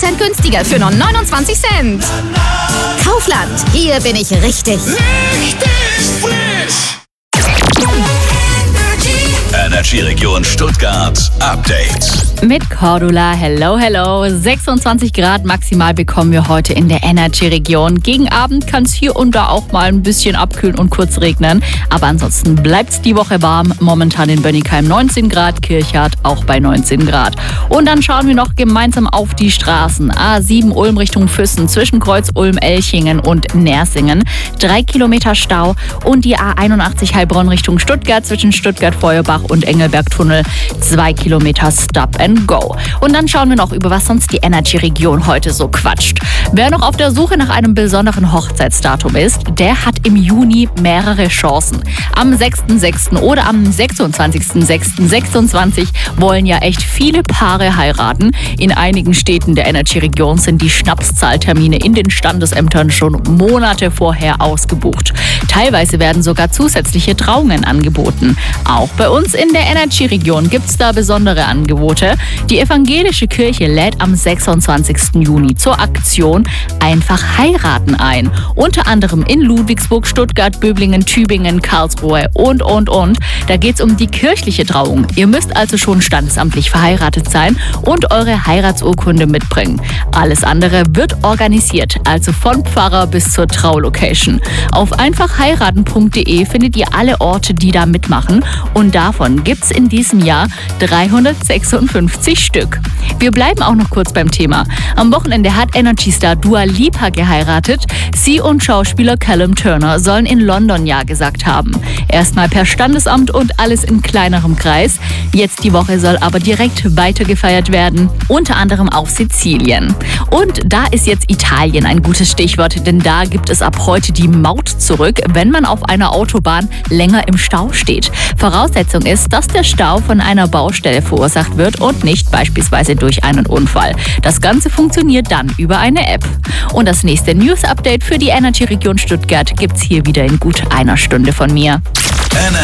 20% günstiger für nur 29 Cent. Kaufland, hier bin ich richtig. Richtig frisch! Energy-Region Stuttgart Update. Mit Cordula, hello. 26 Grad maximal bekommen wir heute in der Energy-Region. Gegen Abend kann es hier und da auch mal ein bisschen abkühlen und kurz regnen. Aber ansonsten bleibt's die Woche warm. Momentan in Bönnigheim 19 Grad, Kirchhardt auch bei 19 Grad. Und dann schauen wir noch gemeinsam auf die Straßen. A7 Ulm Richtung Füssen zwischen Kreuz Ulm, Elchingen und Nersingen. 3 Kilometer Stau. Und die A81 Heilbronn Richtung Stuttgart zwischen Stuttgart-Feuerbach und Engelberg-Tunnel. 2 Kilometer Stop and Go. Und dann schauen wir noch, über was sonst die Energy-Region heute so quatscht. Wer noch auf der Suche nach einem besonderen Hochzeitsdatum ist, der hat im Juni mehrere Chancen. Am 6.6. oder am 26.06.26 wollen ja echt viele Paare heiraten. In einigen Städten der Energy-Region sind die Schnapszahltermine in den Standesämtern schon Monate vorher ausgebucht. Teilweise werden sogar zusätzliche Trauungen angeboten. Auch bei uns in der Energy-Region gibt es da besondere Angebote. Die evangelische Kirche lädt am 26. Juni zur Aktion Einfach heiraten ein. Unter anderem in Ludwigsburg, Stuttgart, Böblingen, Tübingen, Karlsruhe und. Da geht es um die kirchliche Trauung. Ihr müsst also schon standesamtlich verheiratet sein und eure Heiratsurkunde mitbringen. Alles andere wird organisiert, also von Pfarrer bis zur Traulocation. Auf einfachheiraten.de findet ihr alle Orte, die da mitmachen, und davon gibt es in diesem Jahr 356 Stück. Wir bleiben auch noch kurz beim Thema. Am Wochenende hat Energy-Star Dua Lipa geheiratet. Sie und Schauspieler Callum Turner sollen in London Ja gesagt haben. Erstmal per Standesamt und alles in kleinerem Kreis. Jetzt die Woche soll aber direkt weiter gefeiert werden, unter anderem auf Sizilien. Und da ist jetzt Italien ein gutes Stichwort, denn da gibt es ab heute die Maut zurück, wenn man auf einer Autobahn länger im Stau steht. Voraussetzung ist, dass der Stau von einer Baustelle verursacht wird und nicht beispielsweise durch einen Unfall. Das Ganze funktioniert dann über eine App. Und das nächste News-Update für die Energy-Region Stuttgart gibt's hier wieder in gut einer Stunde von mir.